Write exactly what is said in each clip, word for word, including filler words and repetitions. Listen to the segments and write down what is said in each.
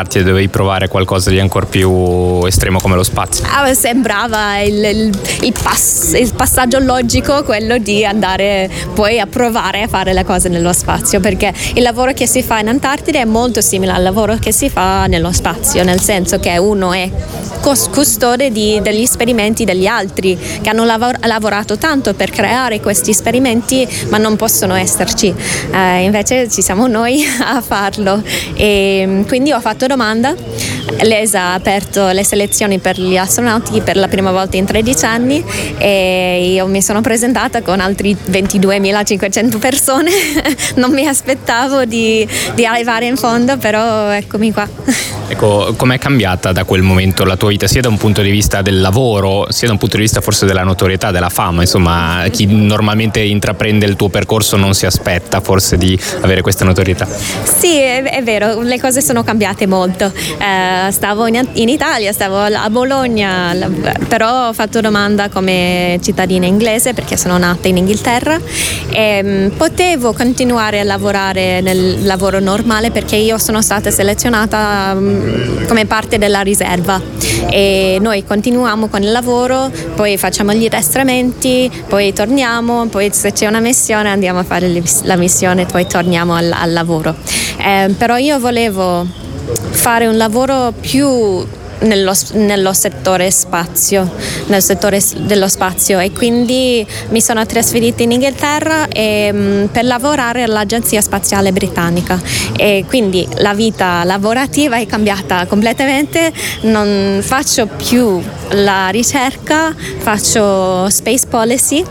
trasformarti e dovevi provare qualcosa di ancora più estremo come lo spazio? Ah, sembrava il, il, il, pass, il passaggio logico, quello di andare poi a provare a fare le cose nello spazio, perché il lavoro che si fa in Antartide è molto simile al lavoro che si fa nello spazio, nel senso che uno è custode di, degli esperimenti degli altri che hanno lavor- lavorato tanto per creare questi esperimenti ma non possono esserci, eh, invece ci siamo noi a farlo, e quindi ho fatto domanda. L'E S A ha aperto le selezioni per gli astronauti per la prima volta in tredici anni e io mi sono presentata con altri ventiduemilacinquecento persone. Non mi aspettavo di, di arrivare in fondo, però eccomi qua. Ecco, com'è cambiata da quel momento la tua vita, sia da un punto di vista del lavoro, sia da un punto di vista forse della notorietà, della fama? Insomma, chi normalmente intraprende il tuo percorso non si aspetta forse di avere questa notorietà. Sì, è, è vero, le cose sono cambiate molto. Eh, stavo in, in Italia, stavo a Bologna, però ho fatto domanda come cittadina inglese perché sono nata in Inghilterra e mh, potevo continuare a lavorare nel lavoro normale perché io sono stata selezionata mh, come parte della riserva e noi continuiamo con il lavoro, poi facciamo gli addestramenti, poi torniamo, poi se c'è una missione andiamo a fare la missione, poi torniamo al, al lavoro. Eh, però io volevo fare un lavoro più Nello, nello settore spazio, nel settore dello spazio e quindi mi sono trasferita in Inghilterra e, mh, per lavorare all'Agenzia Spaziale Britannica e quindi la vita lavorativa è cambiata completamente, non faccio più la ricerca, faccio space policy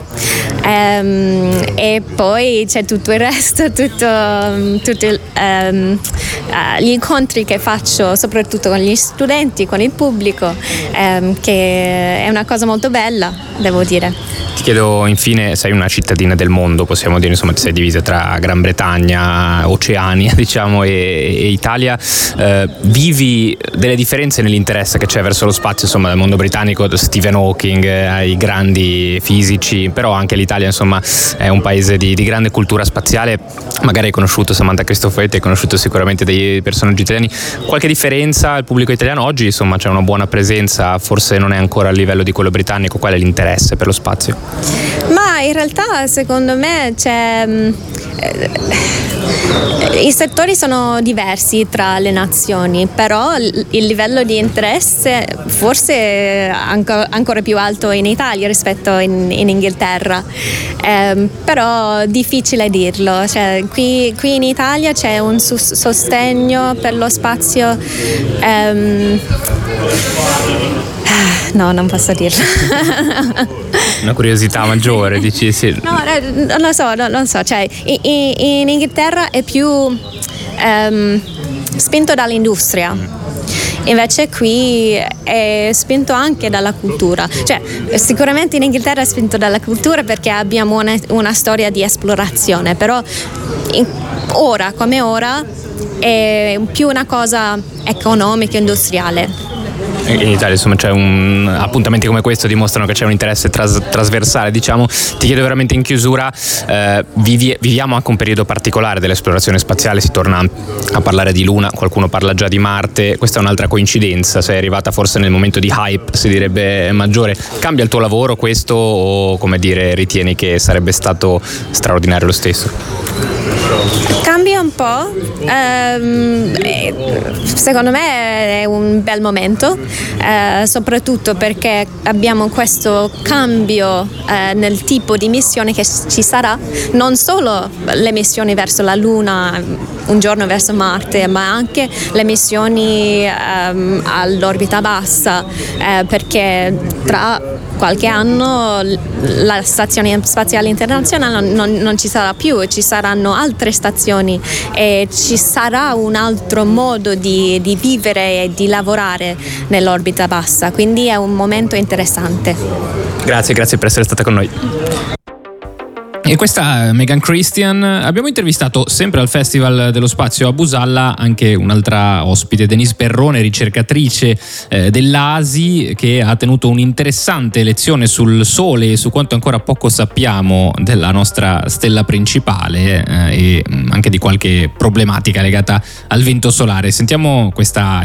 ehm, e poi c'è tutto il resto, tutto, tutto ehm, gli incontri che faccio soprattutto con gli studenti, con il pubblico, ehm, che è una cosa molto bella, devo dire. Ti chiedo infine, sei una cittadina del mondo, possiamo dire, insomma ti sei divisa tra Gran Bretagna, Oceania diciamo e, e Italia, eh, vivi delle differenze nell'interesse che c'è verso lo spazio, insomma dal mondo britannico, da Stephen Hawking eh, ai grandi fisici, però anche l'Italia insomma è un paese di, di grande cultura spaziale, magari hai conosciuto Samantha Cristoforetti, hai conosciuto sicuramente dei personaggi italiani, qualche differenza al pubblico italiano oggi, insomma c'è una buona presenza, forse non è ancora a livello di quello britannico, qual è l'interesse per lo spazio? Ma in realtà secondo me c'è eh, i settori sono diversi tra le nazioni, però il, il livello di interesse forse è anco, ancora più alto in Italia rispetto in, in Inghilterra, eh, però difficile dirlo, cioè, qui, qui in Italia c'è un sus- sostegno per lo spazio ehm, no, non posso dirlo. Una curiosità maggiore, dici sì. No, non lo so, non lo so, cioè in, in Inghilterra è più um, spinto dall'industria. Invece qui è spinto anche dalla cultura, cioè sicuramente in Inghilterra è spinto dalla cultura perché abbiamo una, una storia di esplorazione, però in, ora come ora è più una cosa economica, industriale. In Italia insomma c'è un appuntamenti come questo dimostrano che c'è un interesse tras, trasversale, diciamo. Ti chiedo veramente in chiusura, eh, vivi, viviamo anche un periodo particolare dell'esplorazione spaziale, si torna a parlare di Luna, qualcuno parla già di Marte, questa è un'altra coincidenza, sei arrivata forse nel momento di hype, si direbbe, maggiore. Cambia il tuo lavoro questo o, come dire, ritieni che sarebbe stato straordinario lo stesso? Cambia un po', ehm, secondo me è un bel momento, eh, soprattutto perché abbiamo questo cambio eh, nel tipo di missione che ci sarà, non solo le missioni verso la Luna, un giorno verso Marte, ma anche le missioni ehm, all'orbita bassa, eh, perché tra qualche anno la stazione spaziale internazionale non, non, non ci sarà più, ci saranno altre stazioni e ci sarà un altro modo di, di vivere e di lavorare nell'orbita bassa, quindi è un momento interessante. Grazie, grazie per essere stata con noi. E questa è Megan Christian. Abbiamo intervistato sempre al Festival dello Spazio a Busalla anche un'altra ospite, Denise Perrone, ricercatrice eh, dell'A S I, che ha tenuto un'interessante lezione sul Sole e su quanto ancora poco sappiamo della nostra stella principale eh, e anche di qualche problematica legata al vento solare. Sentiamo questa